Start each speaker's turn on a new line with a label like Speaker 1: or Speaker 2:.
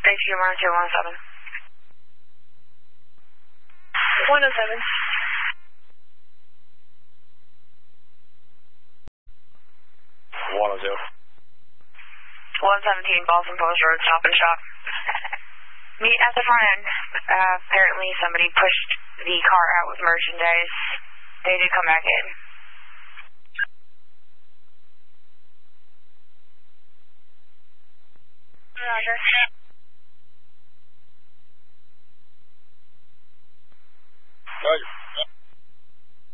Speaker 1: ATM on 217. 107.
Speaker 2: 110.
Speaker 1: 117 Boston Post Road, Stop and Shop. Meet at the front end. Apparently somebody pushed the car out with merchandise. They did come back in.
Speaker 3: Roger.